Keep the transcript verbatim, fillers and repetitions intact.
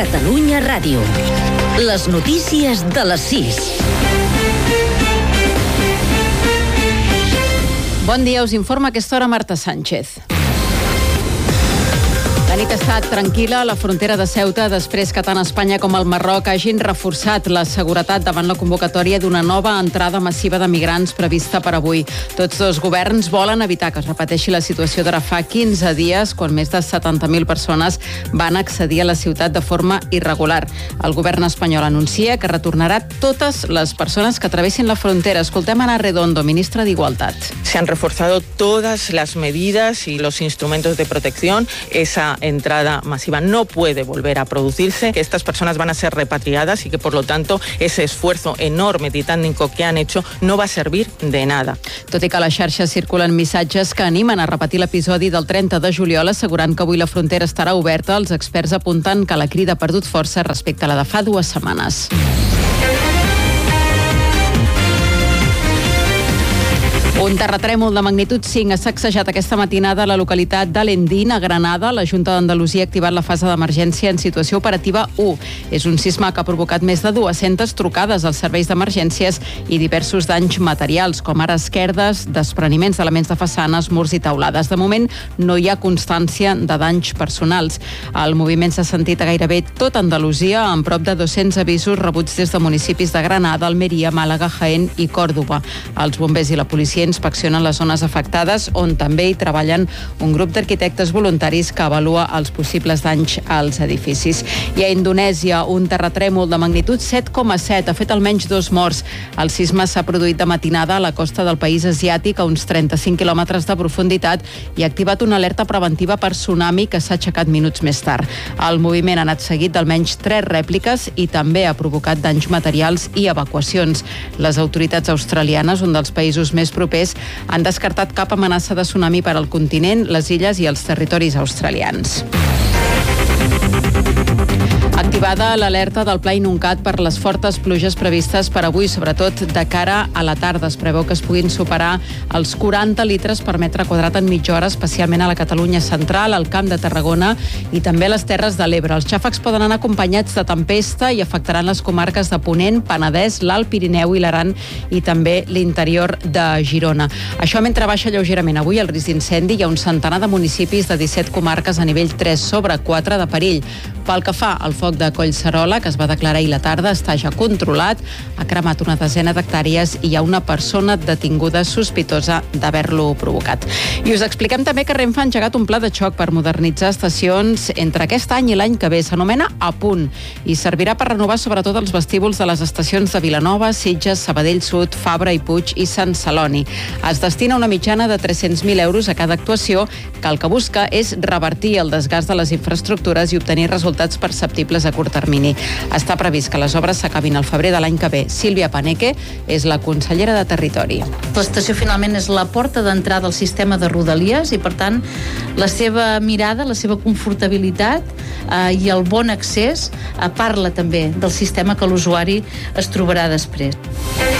Catalunya Ràdio. Les notícies de les sis. Bon dia, us informa a aquesta hora Marta Sánchez. La nit ha estat tranquil·la a la frontera de Ceuta després que tant Espanya com el Marroc hagin reforçat la seguretat davant la convocatòria d'una nova entrada massiva de migrants prevista per avui. Tots dos governs volen evitar que es repeteixi la situació d'ara fa quinze dies, quan més de setanta mil persones van accedir a la ciutat de forma irregular. El govern espanyol anuncia que retornarà totes les persones que travessin la frontera. Escoltem Ana Redondo, ministra de Igualdad. Se han reforzado todas las medidas y los instrumentos de protección. Esa entrada masiva no puede volver a producirse, que estas personas van a ser repatriadas y que por lo tanto ese esfuerzo enorme titánico que han hecho no va a servir de nada. Tot i que a les xarxes circulen missatges que animen a repetir l'episodi del trenta de juliol, assegurant que avui la frontera estarà oberta, els experts apunten que la crida ha perdut força respecte a la de fa dues setmanes. Un terratrèmol de magnitud cinc ha sacsejat aquesta matinada a la localitat d'Alendín, a Granada. La Junta d'Andalusia ha activat la fase d'emergència en situació operativa u. És un sisme que ha provocat més de dues-centes trucades als serveis d'emergències i diversos danys materials, com ara esquerdes, despreniments d'elements de façanes, murs i taulades. De moment, no hi ha constància de danys personals. El moviment s'ha sentit a gairebé tot Andalusia, amb prop de dos-cents avisos rebuts des de municipis de Granada, Almeria, Màlaga, Jaén i Còrdova. Els bombers i la policia inspeccionen les zones afectades, on també hi treballen un grup d'arquitectes voluntaris que avalua els possibles danys als edificis. I a Indonèsia, un terratrèmol de magnitud set coma set ha fet almenys dos morts. El sisme s'ha produït de matinada a la costa del país asiàtic, a uns trenta-cinc quilòmetres de profunditat, i ha activat una alerta preventiva per tsunami que s'ha aixecat minuts més tard. El moviment ha anat seguit d'almenys tres rèpliques i també ha provocat danys materials i evacuacions. Les autoritats australianes, un dels països més propers, han descartat cap amenaça de tsunami per al continent, les illes i els territoris australians. Activada l'alerta del Pla Inuncat per les fortes pluges previstes per avui, sobretot de cara a la tarda. Es preveu que es puguin superar els quaranta litres per metre quadrat en mitja hora, especialment a la Catalunya central, al Camp de Tarragona i també a les Terres de l'Ebre. Els xàfecs poden anar acompanyats de tempesta i afectaran les comarques de Ponent, Penedès, l'Alt Pirineu i l'Aran i també l'interior de Girona. Això mentre baixa lleugerament avui el risc d'incendi. Hi ha un centenar de municipis de disset comarques a nivell tres sobre quatre de perill. Pel que fa al foc de Collserola, que es va declarar ahir la tarda, està ja controlat, ha cremat una desena d'hectàrees i hi ha una persona detinguda sospitosa d'haver-lo provocat. I us expliquem també que Renfe ha engegat un pla de xoc per modernitzar estacions entre aquest any i l'any que ve. S'anomena A Punt i servirà per renovar sobretot els vestíbuls de les estacions de Vilanova, Sitges, Sabadell Sud, Fabra i Puig i Sant Celoni. Es destina una mitjana de tres-cents mil euros a cada actuació, que el que busca és revertir el desgast de les infraestructures i obtenir resultats perceptibles a curt termini. Està previst que les obres s'acabin al febrer de l'any que ve. Sílvia Paneque és la consellera de Territori. L'estació finalment és la porta d'entrada al sistema de Rodalies i, per tant, la seva mirada, la seva confortabilitat eh, i el bon accés eh, parla també del sistema que l'usuari es trobarà després.